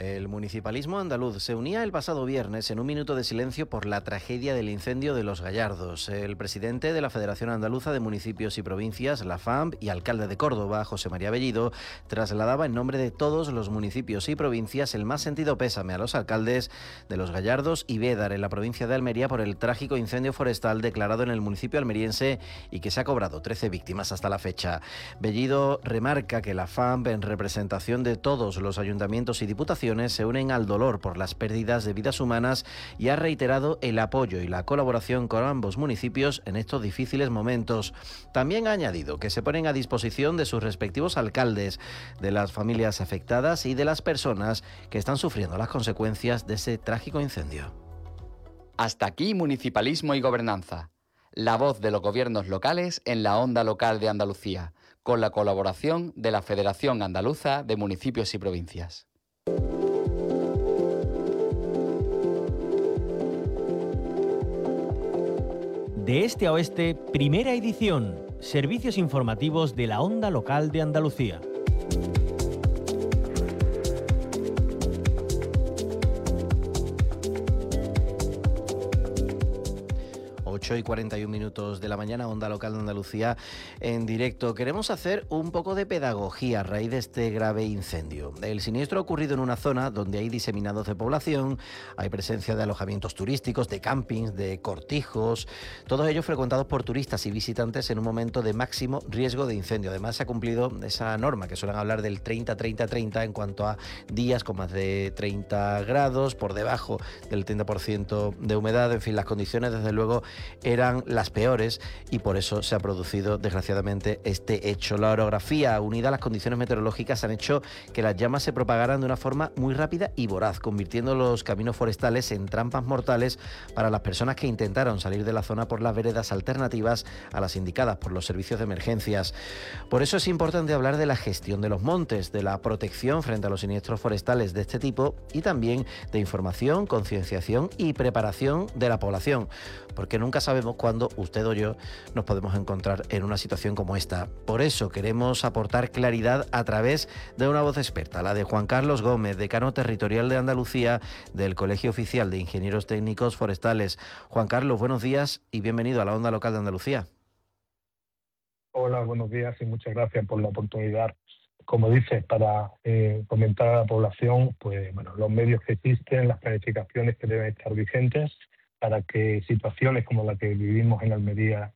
El municipalismo andaluz se unía el pasado viernes en un minuto de silencio por la tragedia del incendio de Los Gallardos. El presidente de la Federación Andaluza de Municipios y Provincias, la FAMP, y alcalde de Córdoba, José María Bellido, trasladaba en nombre de todos los municipios y provincias el más sentido pésame a los alcaldes de Los Gallardos y Bédar, en la provincia de Almería, por el trágico incendio forestal declarado en el municipio almeriense y que se ha cobrado 13 víctimas hasta la fecha. Bellido remarca que la FAMP, en representación de todos los ayuntamientos y diputaciones, se unen al dolor por las pérdidas de vidas humanas y ha reiterado el apoyo y la colaboración con ambos municipios en estos difíciles momentos. También ha añadido que se ponen a disposición de sus respectivos alcaldes, de las familias afectadas y de las personas que están sufriendo las consecuencias de ese trágico incendio. Hasta aquí Municipalismo y Gobernanza, la voz de los gobiernos locales en la onda local de Andalucía, con la colaboración de la Federación Andaluza de Municipios y Provincias. De este a oeste, primera edición. Servicios informativos de la onda local de Andalucía. 8:41 de la mañana, Onda Local de Andalucía en directo. Queremos hacer un poco de pedagogía a raíz de este grave incendio. El siniestro ha ocurrido en una zona donde hay diseminados de población, hay presencia de alojamientos turísticos, de campings, de cortijos, todos ellos frecuentados por turistas y visitantes en un momento de máximo riesgo de incendio. Además, se ha cumplido esa norma que suelen hablar del 30-30-30 en cuanto a días con más de 30 grados, por debajo del 30% de humedad. En fin, las condiciones, desde luego, eran las peores y por eso se ha producido, desgraciadamente, este hecho. La orografía unida a las condiciones meteorológicas han hecho que las llamas se propagaran de una forma muy rápida y voraz, convirtiendo los caminos forestales en trampas mortales para las personas que intentaron salir de la zona por las veredas alternativas a las indicadas por los servicios de emergencias. Por eso es importante hablar de la gestión de los montes, de la protección frente a los siniestros forestales de este tipo y también de información, concienciación y preparación de la población, porque nunca sabemos cuándo usted o yo nos podemos encontrar en una situación como esta. Por eso queremos aportar claridad a través de una voz experta, la de Juan Carlos Gómez, decano territorial de Andalucía del Colegio Oficial de Ingenieros Técnicos Forestales. Juan Carlos, buenos días y bienvenido a la Onda Local de Andalucía. Hola, buenos días y muchas gracias por la oportunidad. Como dices, para comentar a la población, pues bueno, los medios que existen, las planificaciones que deben estar vigentes para que situaciones como la que vivimos en Almería